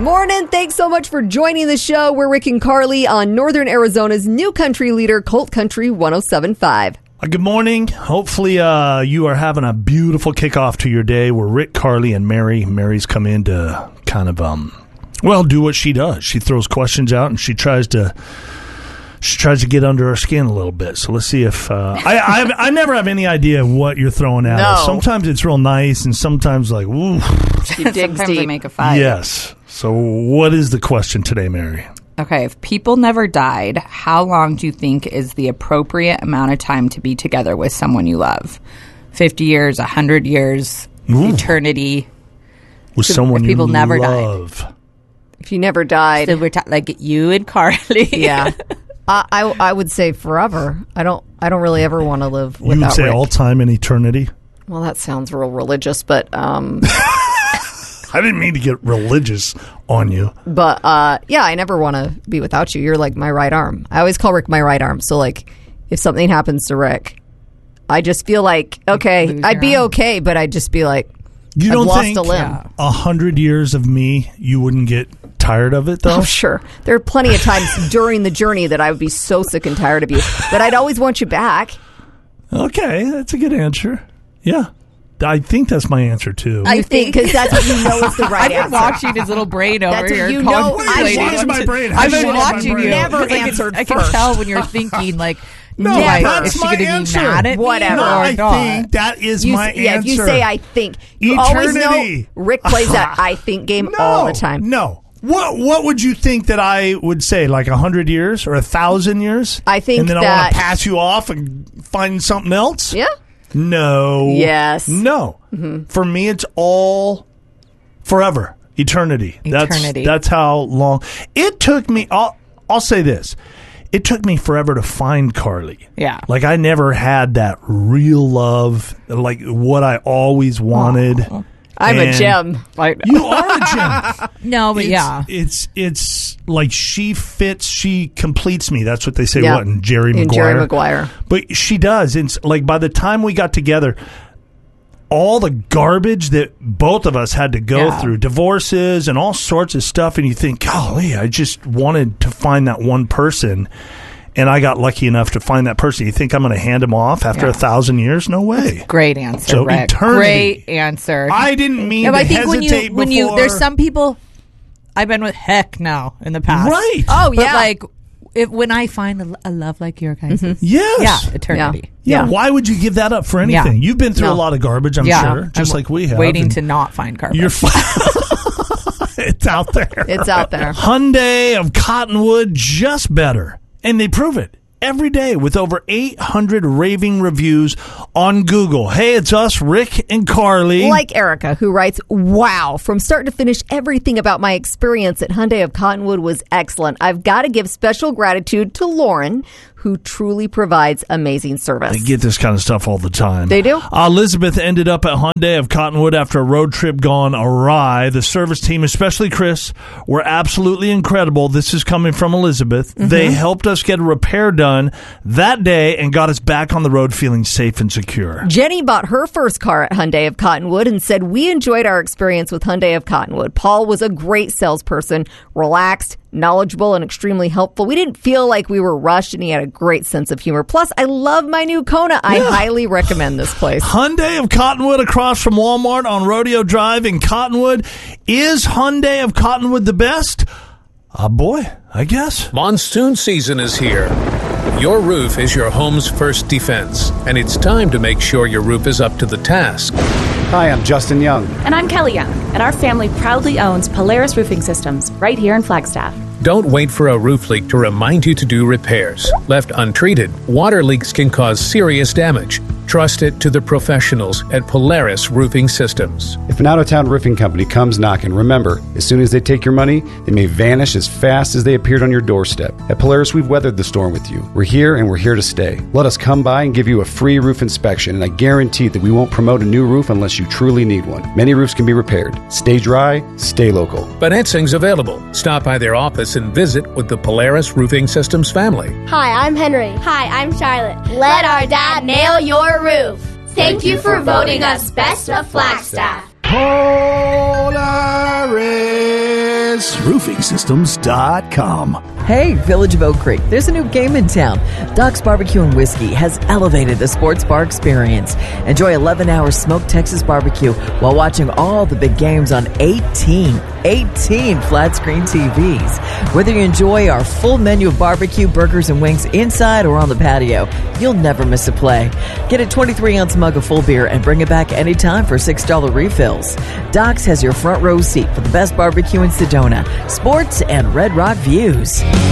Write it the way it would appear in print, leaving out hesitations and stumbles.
Morning. Thanks so much for joining the show. We're Rick and Carly on Northern Arizona's new country leader, Colt Country 107.5. Good morning. Hopefully you are having a beautiful kickoff to your day. We're Rick, Carly, and Mary. Mary's come in to kind of, do what she does. She throws questions out, and she tries to get under our skin a little bit. So let's see if I never have any idea what you're throwing at us. Sometimes it's real nice, and sometimes like, ooh. She digs sometimes deep. they make a fight. Yes. So what is the question today, Mary? Okay, if people never died, how long do you think is the appropriate amount of time to be together with someone you love? 50 years, 100 years, eternity? With someone people you never love. If you never died. So we're like you and Carly. Yeah. I would say forever. I don't really ever want to live without You would say Rick. all time and eternity? Well, that sounds real religious, but I didn't mean to get religious on you. But I never want to be without you. You're like my right arm. I always call Rick my right arm. So like if something happens to Rick, I just feel like, okay, I'd be okay, but I'd just be like, You I've don't lost think a limb. 100 years of me, you wouldn't get tired of it, though? Oh, sure. There are plenty of times during the journey that I would be so sick and tired of you. But I'd always want you back. Okay, that's a good answer. Yeah. I think that's my answer, too. I think because that's what you know is the right I've been answer. watching his little brain over That's what here. you know. contemplating. Watch my brain. I've been Watch my watching brain. you. Never Like, answered I can first. tell when you're thinking, like, No, that's is she my going to be answer. mad at Whatever. me No, or I not? think that is my answer. Yeah, if you say I think. You always know Eternity. Rick plays that I think game all the time. No. What would you think that I would say? Like 100 years or 1,000 years? I think and then I that- want to pass you off and find something else? Yeah? No. Yes. No. For me, it's all forever. Eternity. Eternity. That's how long. It took me, I'll say this. It took me forever to find Carly. Yeah. Like I never had that real love, like what I always wanted. I'm a And gem. You are a gem. No, but It's like she fits, she completes me. That's what they say, Yeah. what, in Jerry In Maguire? Jerry Maguire. But she does. It's like by the time we got together, all the garbage that both of us had to go through, divorces and all sorts of stuff, and you think, golly, I just wanted to find that one person, and I got lucky enough to find that person. You think I'm going to hand him off after 1,000 years? No way. Great answer, So Rick. eternity. Great answer. I didn't mean Yeah, to but I think hesitate when you before. there's some people I've been with heck no in the past. Right. Oh, But yeah. like when I find a love like your guys, Yes. yeah, eternity. Yeah, why would you give that up for anything? Yeah. You've been through No. a lot of garbage, I'm sure, just like we have. Waiting and to not find garbage. You're It's out there. It's out there. Hyundai of Cottonwood, just better. And they prove it every day with over 800 raving reviews on Google. Hey, it's us, Rick and Carly. Like Erica, who writes, wow, from start to finish, everything about my experience at Hyundai of Cottonwood was excellent. I've got to give special gratitude to Lauren, who truly provides amazing service. They get this kind of stuff all the time. They do? Elizabeth ended up at Hyundai of Cottonwood after a road trip gone awry. The service team, especially Chris, were absolutely incredible. This is coming from Elizabeth. They helped us get a repair done that day and got us back on the road feeling safe and secure. Jenny bought her first car at Hyundai of Cottonwood and said, we enjoyed our experience with Hyundai of Cottonwood. Paul was a great salesperson, relaxed, knowledgeable, and extremely helpful. We didn't feel like we were rushed, and he had a great sense of humor. Plus, I love my new Kona. I highly recommend this place. Hyundai of Cottonwood across from Walmart on Rodeo Drive in Cottonwood. Is Hyundai of Cottonwood the best? Boy, I guess. Monsoon season is here. Your roof is your home's first defense, and it's time to make sure your roof is up to the task. Hi, I'm Justin Young. And I'm Kelly Young, and our family proudly owns Polaris Roofing Systems right here in Flagstaff. Don't wait for a roof leak to remind you to do repairs. Left untreated, water leaks can cause serious damage. Trust it to the professionals at Polaris Roofing Systems. If an out-of-town roofing company comes knocking, remember, as soon as they take your money, they may vanish as fast as they appeared on your doorstep. At Polaris, we've weathered the storm with you. We're here and we're here to stay. Let us come by and give you a free roof inspection, and I guarantee that we won't promote a new roof unless you truly need one. Many roofs can be repaired. Stay dry, stay local. Financing's available. Stop by their office and visit with the Polaris Roofing Systems family. Hi, I'm Henry. Hi, I'm Charlotte. Let our dad nail your roof. Thank you for voting us Best of Flagstaff. Polaris PolarisRoofingSystems.com. Hey, Village of Oak Creek, there's a new game in town. Doc's Barbecue and Whiskey has elevated the sports bar experience. Enjoy 11-hour smoked Texas barbecue while watching all the big games on 18 flat screen TVs. Whether you enjoy our full menu of barbecue, burgers, and wings inside or on the patio, you'll never miss a play. Get a 23-ounce mug of full beer and bring it back anytime for $6 refills. Doc's has your front row seat for the best barbecue in Sedona, sports, and Red Rock views.